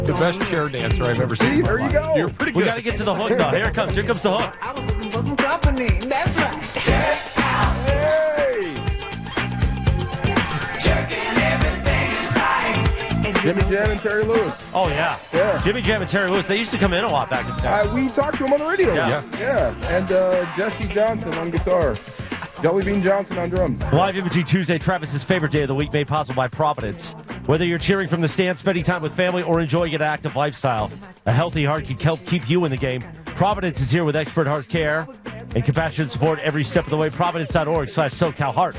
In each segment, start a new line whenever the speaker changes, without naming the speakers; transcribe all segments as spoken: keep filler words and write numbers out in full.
the best chair dancer I've ever seen.
See, there you go.
You're pretty good.
We got to get to the hook, though. Here it comes. Here comes the hook.
I was looking for some company. That's right. Check out.
Hey!
Checking everything right.
Jimmy Jam and Terry Lewis.
Oh, yeah.
Yeah.
Jimmy Jam and Terry Lewis, they used to come in a lot back in the day.
Uh, we talked to him on the radio.
Yeah.
Yeah. And uh, Jesse Johnson on guitar. Jelly Bean Johnson on drums.
Live Imaging Tuesday, Travis's favorite day of the week, made possible by Providence. Whether you're cheering from the stands, spending time with family, or enjoying an active lifestyle, a healthy heart can help keep you in the game. Providence is here with expert heart care and compassionate support every step of the way. Providence.org slash SoCal Heart.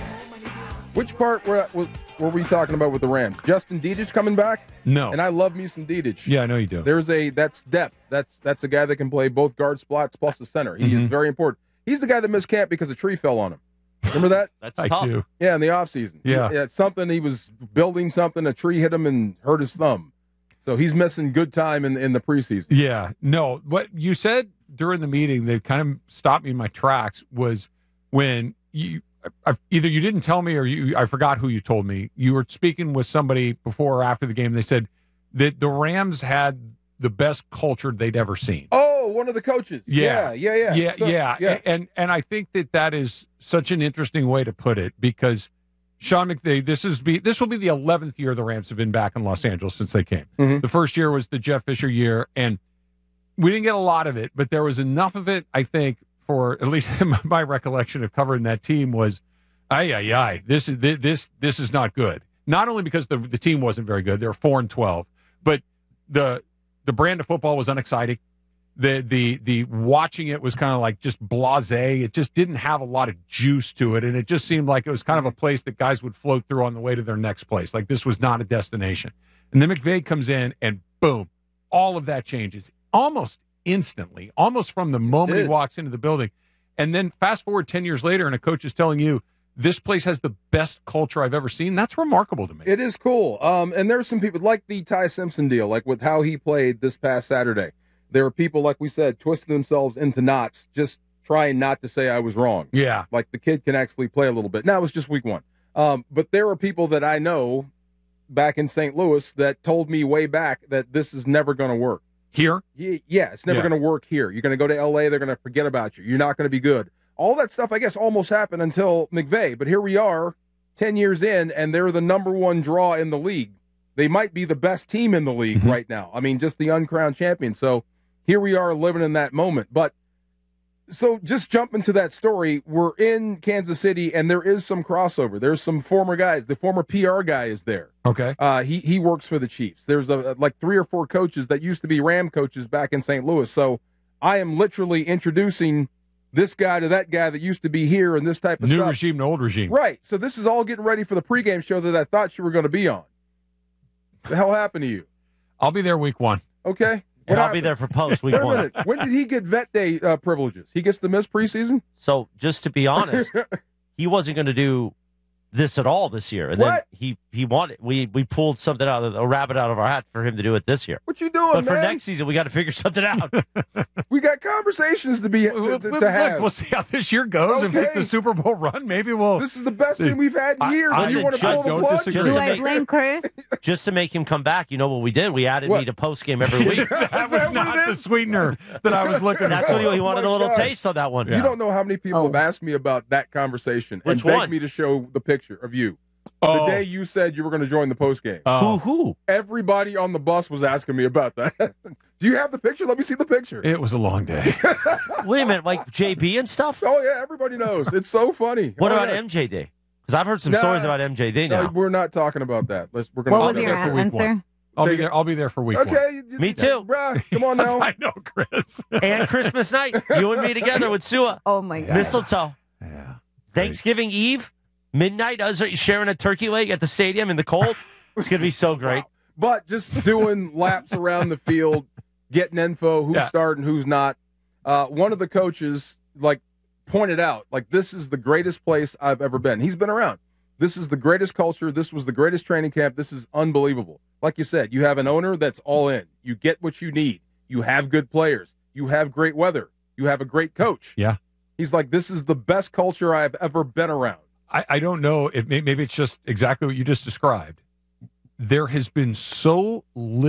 Which part were, were we talking about with the Rams? Justin Dedich coming back?
No.
And I love me some Dedich.
Yeah, I know you do.
There's a, that's depth. That's that's a guy that can play both guard spots plus the center. He
Mm-hmm.
is very important. He's the guy that missed camp because a tree fell on him. Remember that?
That's
I
tough.
do.
Yeah, in the offseason.
Yeah.
yeah. Something, he was building something, a tree hit him and hurt his thumb. So he's missing good time in, in the preseason.
Yeah, no. What you said during the meeting that kind of stopped me in my tracks was when you I, either you didn't tell me or you I forgot who you told me. You were speaking with somebody before or after the game. They said that the Rams had the best culture they'd ever seen.
Oh, one of the coaches.
Yeah,
yeah, yeah.
Yeah,
So-
yeah,
yeah.
And and I think that that is such an interesting way to put it because Sean McVay, this is be this will be the eleventh year the Rams have been back in Los Angeles since they came.
Mhm.
The first year was the Jeff Fisher year, and we didn't get a lot of it, but there was enough of it, I think, for at least my recollection of covering that team was, ay, ay, ay, this is this this is not good. Not only because the the team wasn't very good, they were four and twelve, but the the brand of football was unexciting. The the the watching it was kind of like just blasé. It just didn't have a lot of juice to it, and it just seemed like it was kind of a place that guys would float through on the way to their next place. Like this was not a destination. And then McVay comes in, and boom, all of that changes almost instantly, almost from the moment he
did.
walks into the building. And then fast forward ten years later, and a coach is telling you this place has the best culture I've ever seen. That's remarkable to me.
It is cool. Um, and there's some people like the Ty Simpson deal, like with how he played this past Saturday. There are people, like we said, twisting themselves into knots, just trying not to say I was wrong.
Yeah.
Like the kid can actually play a little bit. Now, it was just week one. Um, but there are people that I know back in Saint Louis that told me way back that this is never going to work.
Here?
Ye- Yeah, it's never
Yeah.
going to work here. You're going to go to L A, they're going to forget about you. You're not going to be good. All that stuff, I guess, almost happened until McVay. But here we are, ten years in, and they're the number one draw in the league. They might be the best team in the league
Mm-hmm.
right now. I mean, just the uncrowned champion. So here we are living in that moment. But so just jump into that story. We're in Kansas City, and there is some crossover. There's some former guys. The former P R guy is there.
Okay.
Uh, he he works for the Chiefs. There's a, like three or four coaches that used to be Ram coaches back in Saint Louis. So I am literally introducing this guy to that guy that used to be here and this type of
New
stuff.
regime to old regime.
Right. So this is all getting ready for the pregame show that I thought you were going to be on. The hell happened to you?
I'll be there week one.
Okay.
And
What
I'll be
happened?
there for post week
Wait a
one.
minute. When did he get vet day uh, privileges? He gets to miss preseason?
So just to be honest, he wasn't going to do this at all this year, and
What?
then he he wanted we we pulled something out of a rabbit out of our hat for him to do it this year.
What you doing,
But for
man?
next season, we got to figure something out.
We got conversations to be to,
Look,
to,
look,
to have.
we'll see how this year goes and make
Okay.
the Super Bowl run. Maybe we'll.
This is the best thing we've had in
I-
years.
I-
you want to
I
pull the
don't
plug?
disagree.
Just
Do
to
I
make-
blame Chris?
Just to make him come back, you know what we did? We added
What?
me to post game every week.
that
that
was
what
not
it
the
is?
sweetener that I was looking
That's
for.
what he, he wanted
Oh,
a
my
little
God.
taste on that one.
You don't know how many people
Oh.
have asked me about that conversation
Which
and begged
one?
me to show the picture of you.
Oh.
The day you said you were going to join the post game.
Oh.
Who who?
Everybody on the bus was asking me about that. Do you have the picture? Let me see the picture.
It was a long day.
Wait a minute, like J B and stuff?
Oh, yeah, everybody knows. It's so funny.
What
Oh,
about
yeah.
M J D? Because I've heard some
No.
stories about M J D
No,
now.
we're not talking about that. Let's, we're gonna
What
talk
was
be
your
about
there for week
answer?
one. I'll be
Take it.
there. I'll be there for week one.
Okay.
Me too.
Bruh, come on
Yes,
now.
I know, Chris.
And Christmas night, you and me together with Sua.
Oh my God.
Mistletoe.
Yeah.
Thanksgiving Eve, midnight, us are sharing a turkey leg at the stadium in the cold. It's going to be so great.
But just doing laps around the field, getting info, who's
Yeah.
starting, who's not. Uh, one of the coaches, like, pointed out, like, this is the greatest place I've ever been. He's been around. This is the greatest culture. This was the greatest training camp. This is unbelievable. Like you said, you have an owner that's all in. You get what you need. You have good players. You have great weather. You have a great coach.
Yeah.
He's like, this is the best culture I've ever been around.
I, I don't know. If may, maybe it's just exactly what you just described. There has been so little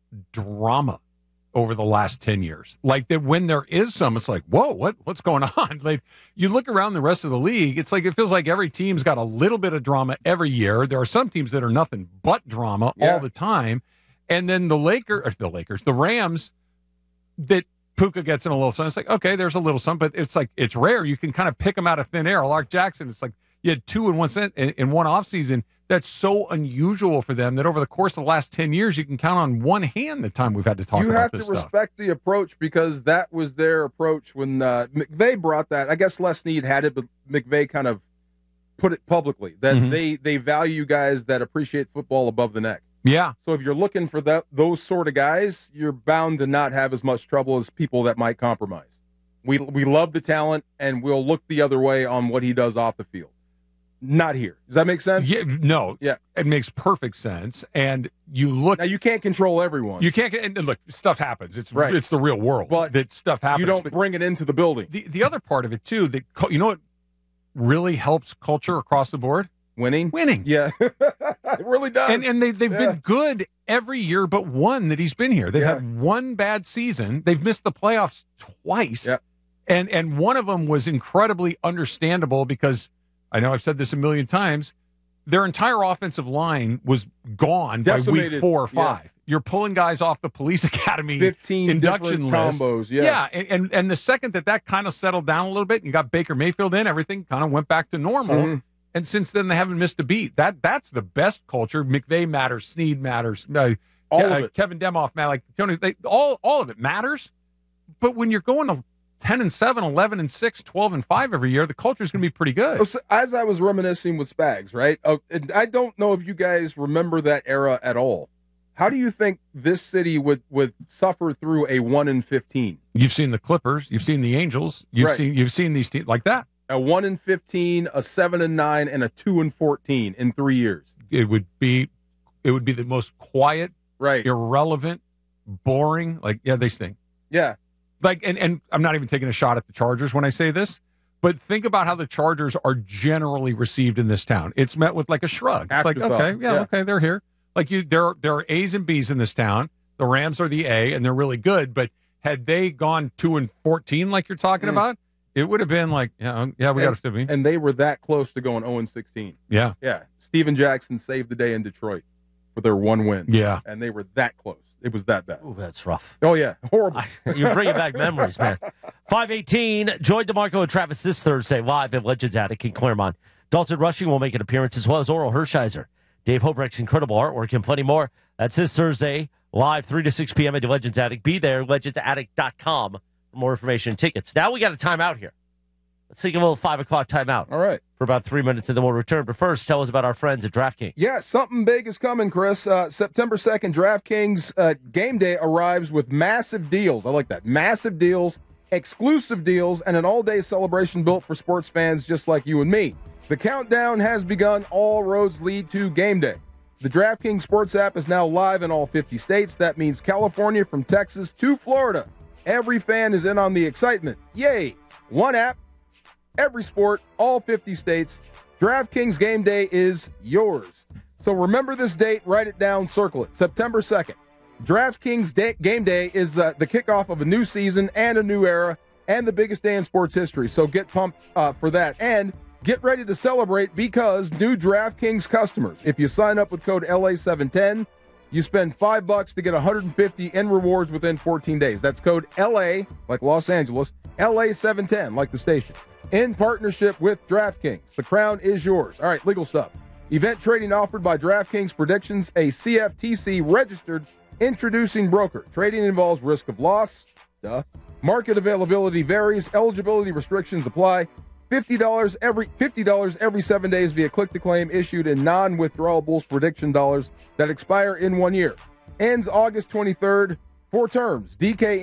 drama over the last ten years. Like that when there is some, it's like, whoa, what what's going on? Like you look around the rest of the league, it's like it feels like every team's got a little bit of drama every year. There are some teams that are nothing but drama
Yeah.
all the time. And then the Lakers, or the Lakers, the Rams, that Puka gets in a little something. It's like, okay, there's a little something, but it's like it's rare. You can kind of pick them out of thin air. Lark Jackson, it's like you had two in one cent in, in one offseason. That's so unusual for them that over the course of the last ten years, you can count on one hand the time we've had to talk
You
about
have
this
to
stuff.
respect the approach because that was their approach when uh, McVay brought that. I guess Les Snead had it, but McVay kind of put it publicly that
Mhm.
they, they value guys that appreciate football above the neck.
Yeah.
So if you're looking for that those sort of guys, you're bound to not have as much trouble as people that might compromise. We we love the talent, and we'll look the other way on what he does off the field. Not here. Does that make sense?
Yeah, no,
Yeah.
it makes perfect sense. And you look,
Now, you can't control everyone.
you can't get, and look, stuff happens. It's
Right.
it's the real world,
But
that stuff happens.
you don't
But
bring it into the building.
the the other part of it too, that co- you know what really helps culture across the board?
Winning?
Winning.
Yeah. It really does.
And and they they've
Yeah.
been good every year, but one that he's been here. They've
Yeah.
had one bad season. They've missed the playoffs twice.
Yeah.
And and one of them was incredibly understandable because I know I've said this a million times. Their entire offensive line was gone by week
Decimated.
four or
Yeah.
five. You're pulling guys off the police academy
fifteen
induction
different
list.
combos. Yeah.
and, and and the second that that kind of settled down a little bit, and you got Baker Mayfield in, everything kind of went back to normal.
Mhm.
And since then, they haven't missed a beat. That that's the best culture. McVay matters. Snead matters. Uh,
All
uh,
of it.
Kevin Demoff, man, like Tony, they, all all of it matters. But when you're going to ten and seven, eleven and six, twelve and five every year, the culture is going to be pretty good.
Oh, so as I was reminiscing with Spags, right? Oh, and I don't know if you guys remember that era at all. How do you think this city would, would suffer through a one in fifteen?
You've seen the Clippers. You've seen the Angels. You've
Right.
seen you've seen these teams like that.
A one in fifteen, a seven and nine, and a two and fourteen in three years.
It would be it would be the most quiet,
Right.
irrelevant, boring. Like yeah, they stink.
Yeah.
Like, and, and I'm not even taking a shot at the Chargers when I say this, but think about how the Chargers are generally received in this town. It's met with like a shrug. It's like,
Afterthought.
okay, yeah,
Yeah.
okay, they're here. Like you, there, there are A's and B's in this town. The Rams are the A, and they're really good. But had they gone two and fourteen, like you're talking
Mm.
about, it would have been like, yeah, yeah, we got to be,
And they were that close to going oh and sixteen.
yeah,
Yeah. Steven Jackson saved the day in Detroit for their one win.
yeah.
And they were that close. It was that bad.
Ooh, that's rough.
Oh, yeah. Horrible.
You're bringing back memories, man. five eighteen, join DeMarco and Travis this Thursday live at Legends Attic in Claremont. Dalton Rushing will make an appearance, as well as Oral Hershiser. Dave Hobrecht's incredible artwork and plenty more. That's this Thursday, live three to six p.m. at Legends Attic. Be there, legends attic dot com for more information and tickets. Now we got a timeout here. Let's take a little five o'clock timeout
All right.
for about three minutes, and then we'll return. But first, tell us about our friends at DraftKings.
Yeah, something big is coming, Chris. Uh, September second, DraftKings uh, Game Day arrives with massive deals. I like that. Massive deals, exclusive deals, and an all-day celebration built for sports fans just like you and me. The countdown has begun. All roads lead to Game Day. The DraftKings Sports app is now live in all fifty states. That means California from Texas to Florida. Every fan is in on the excitement. Yay! One app, every sport, all fifty states. DraftKings Game Day is yours. So remember this date, write it down, circle it. September second. DraftKings Day, Game Day is uh, the kickoff of a new season and a new era and the biggest day in sports history. So get pumped uh, for that. And get ready to celebrate because new DraftKings customers, if you sign up with code L A seven ten, you spend five bucks to get one hundred fifty in rewards within fourteen days. That's code L A, like Los Angeles, L A seven ten, like the station. In partnership with DraftKings. The crown is yours. All right, legal stuff. Event trading offered by DraftKings Predictions, a C F T C registered introducing broker. Trading involves risk of loss. Duh. Market availability varies. Eligibility restrictions apply. fifty dollars every fifty dollars every seven days via click-to-claim issued in non-withdrawable prediction dollars that expire in one year. Ends August twenty-third. For terms,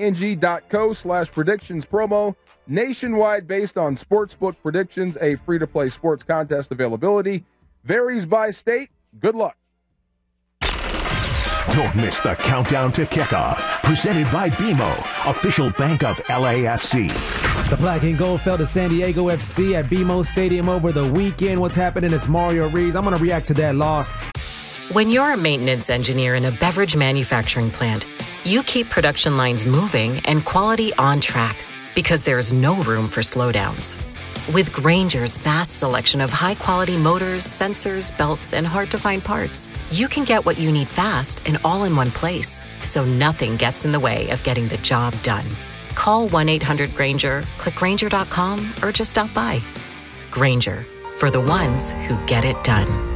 dkng.co slash predictions promo. Nationwide based on Sportsbook Predictions, a free-to-play sports contest availability. Varies by state. Good luck.
Don't miss the countdown to kickoff. Presented by B M O, official bank of L A F C.
The black and gold fell to San Diego F C at B M O Stadium over the weekend. What's happening? It's Mario Reeves. I'm going to react to that loss.
When you're a maintenance engineer in a beverage manufacturing plant, you keep production lines moving and quality on track because there's no room for slowdowns. With Grainger's vast selection of high-quality motors, sensors, belts, and hard-to-find parts, you can get what you need fast and all in one place, so nothing gets in the way of getting the job done. Call one eight hundred Grainger, click Grainger dot com, or just stop by. Grainger, for the ones who get it done.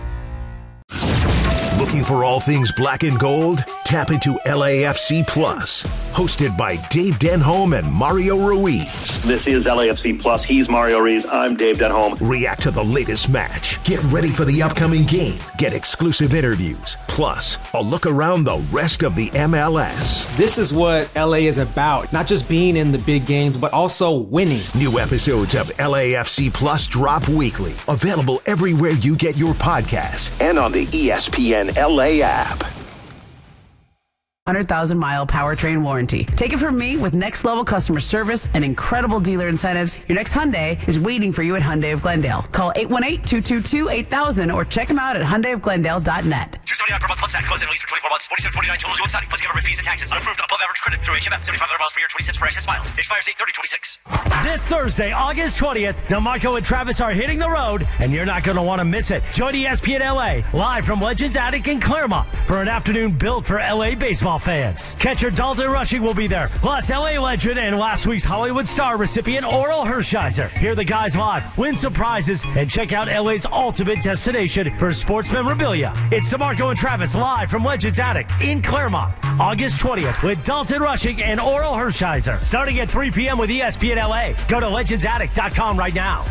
Looking for all things black and gold? Tap into L A F C Plus, hosted by Dave Denholm and Mario Ruiz.
This is L A F C Plus. He's Mario Ruiz. I'm Dave Denholm.
React to the latest match. Get ready for the upcoming game. Get exclusive interviews. Plus, a look around the rest of the M L S.
This is what L A is about. Not just being in the big games, but also winning.
New episodes of L A F C Plus drop weekly. Available everywhere you get your podcasts and on the E S P N L A app.
one hundred thousand mile powertrain warranty. Take it from me, with next level customer service and incredible dealer incentives, your next Hyundai is waiting for you at Hyundai of Glendale. Call eight one eight, two two two, eight thousand or check them out at Hyundai of Glendale dot net.
two seventy-nine per month plus tax, close in lease for twenty-four months, forty-seven forty-nine totals you exciting, plus government fees and taxes. Unapproved above average credit through H M F, seventy-five hundred miles per year, twenty cents per excess miles. Expires eight thirty twenty-six.
This Thursday, August twentieth, DeMarco and Travis are hitting the road, and you're not going to want to miss it. Join E S P N L A live from Legends Attic in Claremont for an afternoon built for L A baseball fans. Catcher Dalton Rushing will be there, plus L A legend and last week's Hollywood Star recipient Oral Hershiser. Hear the guys live, win some prizes, and check out L A's ultimate destination for sports memorabilia. It's DeMarco and Travis live from Legends Attic in Claremont, August twentieth, with Dalton Rushing and Oral Hershiser, starting at three p.m. with E S P N L A. Go to legends attic dot com right now.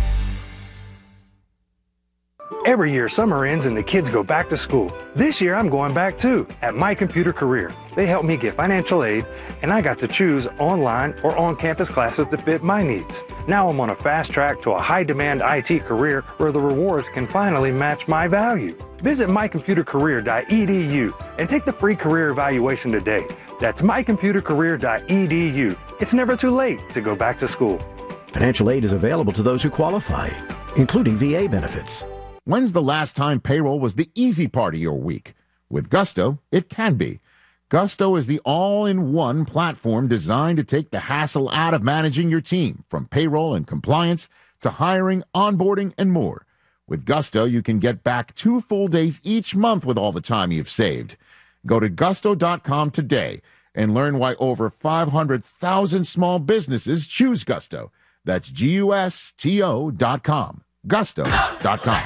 Every year, summer ends and the kids go back to school. This year, I'm going back too, at My Computer Career. They helped me get financial aid, and I got to choose online or on-campus classes to fit my needs. Now I'm on a fast track to a high-demand I T career where the rewards can finally match my value. Visit my computer career dot e d u and take the free career evaluation today. That's my computer career dot e d u. It's never too late to go back to school.
Financial aid is available to those who qualify, including V A benefits.
When's the last time payroll was the easy part of your week? With Gusto, it can be. Gusto is the all-in-one platform designed to take the hassle out of managing your team, from payroll and compliance to hiring, onboarding, and more. With Gusto, you can get back two full days each month with all the time you've saved. Go to gusto dot com today and learn why over five hundred thousand small businesses choose Gusto. That's G U S T O dot com. gusto dot com.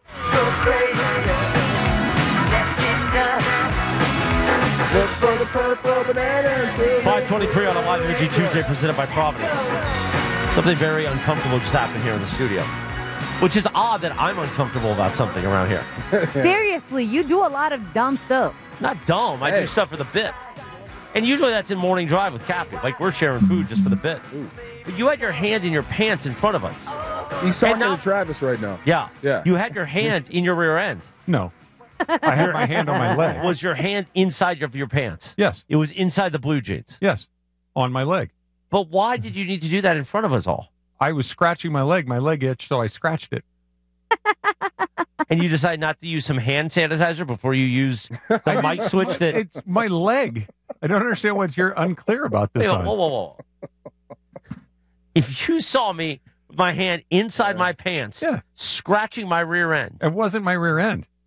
Look for the purple banana.
five twenty-three on a Live Energy Tuesday presented by Providence. Something very uncomfortable just happened here in the studio, which is odd that I'm uncomfortable about something around here.
Seriously, you do a lot of dumb stuff.
Not dumb. I
Hey.
do stuff for the bit. And usually that's in Morning Drive with Cappy. Like, we're sharing food just for the bit. But you had your hand in your pants in front of us.
He's talking
now-
to Travis right now.
Yeah.
Yeah.
You had your hand in your rear end.
No. I had my hand on my leg.
Was your hand inside of your pants?
Yes.
It was inside the blue jeans.
Yes. On my leg.
But why did you need to do that in front of us all?
I was scratching my leg. My leg itched, so I scratched it.
And you decide not to use some hand sanitizer before you use the mic switch that...
It's my leg. I don't understand what you're unclear about this
Wait,
on.
whoa, whoa, whoa. If you saw me with my hand inside my pants,
Yeah.
scratching my rear end...
It wasn't my rear end.